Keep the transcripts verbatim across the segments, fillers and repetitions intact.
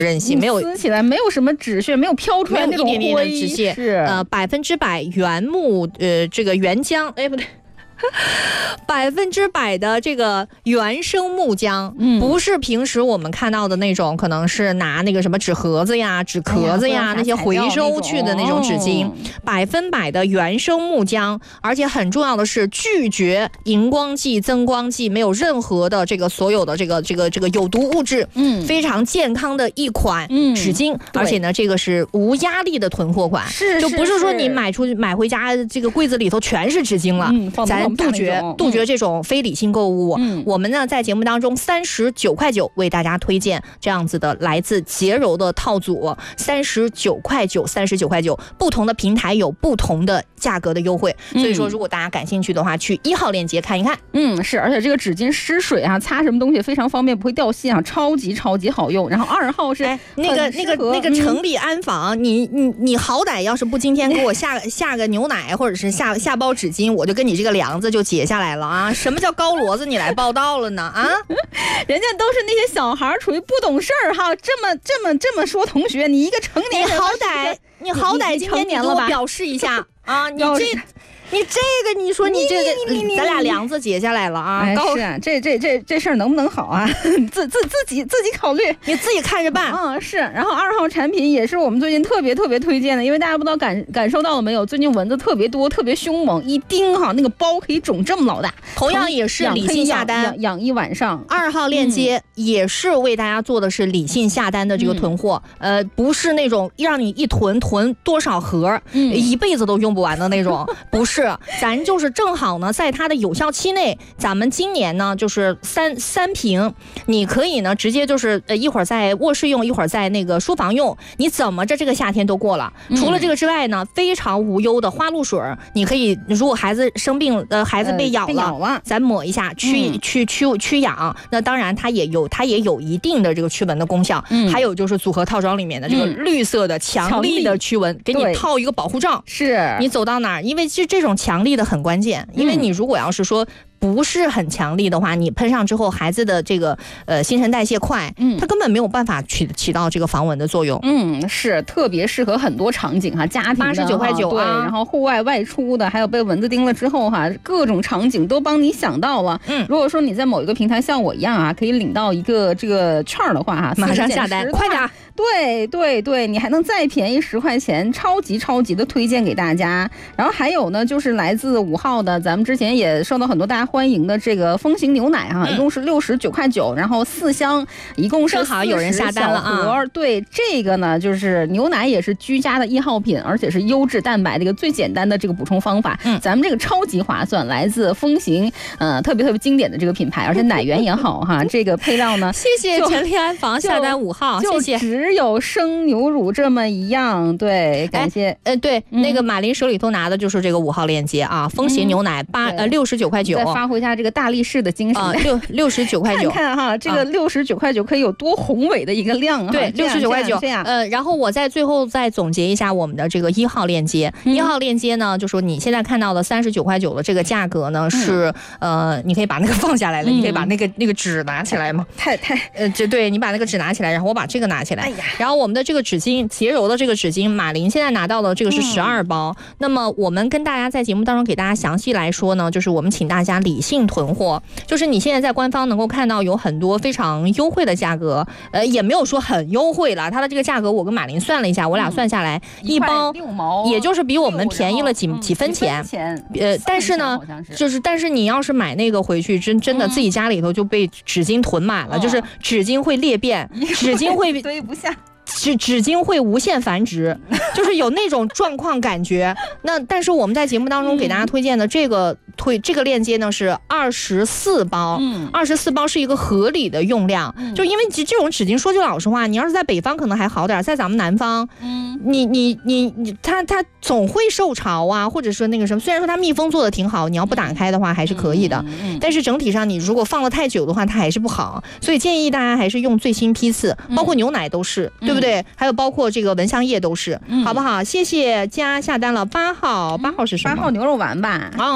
韧性，没有撕起来没有什么纸屑，没有飘出来那种灰， 一点点的纸屑， 是呃百分之百原木，呃这个原浆，哎不对。百分之百的这个原生木浆，嗯，不是平时我们看到的那种，可能是拿那个什么纸盒子呀、纸壳子呀、哎、那些回收去的那种纸巾，哦、百分百的原生木浆，而且很重要的是拒绝荧光剂、增光剂，没有任何的这个所有的这个这个这个有毒物质，嗯，非常健康的一款纸巾，嗯、而且呢，这个是无压力的囤货款， 是就不是说你买出去买回家这个柜子里头全是纸巾了，嗯，咱。杜绝杜绝这种非理性购物。嗯，我们呢在节目当中三十九块九为大家推荐这样子的来自洁柔的套组，三十九块九，三十九块九，不同的平台有不同的价格的优惠。所以说，如果大家感兴趣的话，去一号链接看一看。 嗯，是，而且这个纸巾湿水啊，擦什么东西非常方便，不会掉线啊，超级超级好用。然后二号是、哎、 那个那个那个城里安坊，嗯、你你你好歹要是不今天给我下下个牛奶，或者是下下包纸巾，我就跟你这个梁子就解下来了啊！什么叫高骡子你来报道了呢？啊， 人家都是那些小孩处于不懂事儿哈，这么这么这么说同学，你一个成年人， 你好歹你好歹今天你给我表示一下啊，你这。你这个，你说你这个，咱俩梁子解下来了啊！ 哎、是啊，这这这这事儿能不能好啊？自自自己自己考虑， 你自己看着办。 嗯，是。然后二号产品也是我们最近特别特别推荐的，因为大家不知道感感受到了没有？最近蚊子特别多，特别凶猛，一叮哈，那个包可以肿这么老大。 同样也是理性下单， 养, 养, 养一晚上。 二号链接也是为大家做的是理性下单的这个囤货，嗯、呃，不是那种让你一囤囤多少盒，嗯、一辈子都用不完的那种，不是，咱就是。是正好呢，在它的有效期内，咱们今年呢就是三三瓶，你可以呢直接就是呃一会儿在卧室用，一会儿在那个书房用，你怎么着这个夏天都过了。嗯、除了这个之外呢，非常无忧的花露水，你可以如果孩子生病，呃孩子被咬了，呃、被咬了咱抹一下驱、嗯、驱驱驱痒。那当然它也有它也有一定的这个驱蚊的功效。嗯、还有就是组合套装里面的这个绿色的强力的驱蚊，给你套一个保护罩， 是你走到哪儿，因为这这种强力的很关键，因为你如果要是说不是很强力的话，你喷上之后，孩子的这个呃新陈代谢快，嗯，它根本没有办法起起到这个防蚊的作用。 嗯，是特别适合很多场景哈，家庭八十九块九啊， 对，然后户外外出的，还有被蚊子叮了之后哈，各种场景都帮你想到了。嗯，如果说你在某一个平台像我一样啊，可以领到一个这个券的话哈， 马上下单，快点。 对对对，你还能再便宜十块钱，超级超级的推荐给大家。然后还有呢，就是来自五号的，咱们之前也受到很多大家欢迎的这个风行牛奶哈、啊，嗯、一共是六十九块九，然后四箱，一共是正好有人下单了啊。 对，这个呢就是牛奶也是居家的一号品，而且是优质蛋白的一个最简单的这个补充方法。嗯，咱们这个超级划算，来自风行，呃，特别特别经典的这个品牌，而且奶源也好哈。这个配料呢， 谢谢陈立安房下单五号，谢谢。 只有生牛乳这么一样，对，感谢。 呃，对，嗯、那个马林手里头拿的就是这个五号链接啊，风行牛奶八、嗯、呃六十九块九， 再发挥一下这个大力士的精神啊，六六十九块九， 看看哈，这个六十九块九可以有多宏伟的一个量啊！ 对，六十九块九，呃，然后我在最后再总结一下我们的这个一号链接，一、嗯、号链接呢，就说你现在看到的三十九块九的这个价格呢，是、嗯、呃，你可以把那个放下来了，嗯、你可以把那个那个纸拿起来吗？ 太太， 呃，这对你把那个纸拿起来，然后我把这个拿起来，哎呀，然后我们的这个纸巾，洁柔的这个纸巾，马林现在拿到的这个是十二包。嗯、那么我们跟大家在节目当中给大家详细来说呢，就是我们请大家理性囤货，就是你现在在官方能够看到有很多非常优惠的价格，呃，也没有说很优惠了，它的这个价格我跟马林算了一下，我俩算下来、嗯、一包六毛， 也就是比我们便宜了几几分钱。 嗯、 呃，但是呢，是就是但是你要是买那个回去，真真的自己家里头就被纸巾囤满了，嗯、就是纸巾会裂变，纸巾会堆不下。 纸纸巾会无限繁殖，就是有那种状况感觉。那但是我们在节目当中给大家推荐的这个推这个链接呢是二十四包，嗯，二十四包是一个合理的用量，嗯、就因为这种纸巾说句老实话，你要是在北方可能还好点，在咱们南方，嗯，你你你你它它总会受潮啊，或者说那个什么，虽然说它密封做的挺好，你要不打开的话还是可以的，嗯嗯、但是整体上你如果放了太久的话，它还是不好，所以建议大家还是用最新批次，包括牛奶都是，嗯、对不对？对，还有包括这个蚊香液都是，嗯、好不好？谢谢加下单了八号，八号是什么？ 八号牛肉丸吧？ 哦，对对对。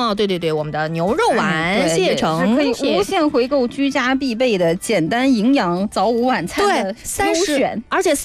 对，我们的牛肉丸、 哎、 谢城可以无限回购居家必备的简单营养早午晚餐的对，三十， 选， 而且。